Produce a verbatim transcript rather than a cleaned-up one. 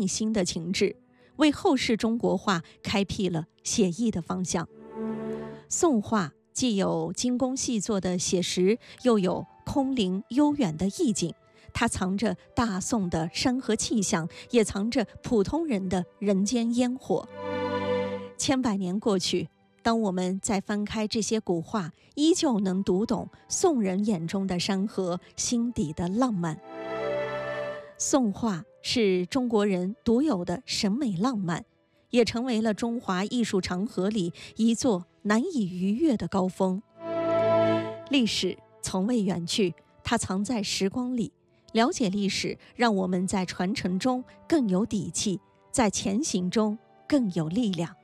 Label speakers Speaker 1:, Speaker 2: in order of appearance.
Speaker 1: 内心的情致，为后世中国画开辟了写意的方向。宋画既有精工细作的写实，又有空灵悠远的意境，它藏着大宋的山河气象，也藏着普通人的人间烟火。千百年过去，当我们再翻开这些古画，依旧能读懂宋人眼中的山河，心底的浪漫。宋画是中国人独有的审美浪漫，也成为了中华艺术长河里一座难以逾越的高峰。历史从未远去，它藏在时光里。了解历史，让我们在传承中更有底气，在前行中更有力量。